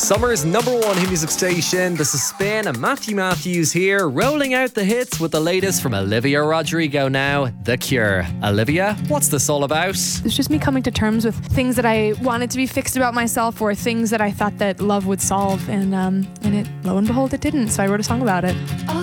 Summer's number one hit music station. This is Spin and Matthew Matthews here, rolling out the hits with the latest from Olivia Rodrigo now, The Cure. Olivia, what's this all about? It's just me coming to terms with things that I wanted to be fixed about myself, or things that I thought that love would solve, and it, lo and behold, it didn't. So I wrote a song about it.